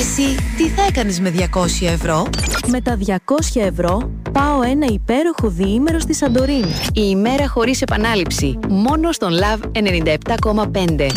Εσύ τι θα έκανες με 200 ευρώ? Με τα 200 ευρώ πάω ένα υπέροχο διήμερο στη Σαντορίνη. Η ημέρα χωρίς επανάληψη. Μόνο στον Love 97,5.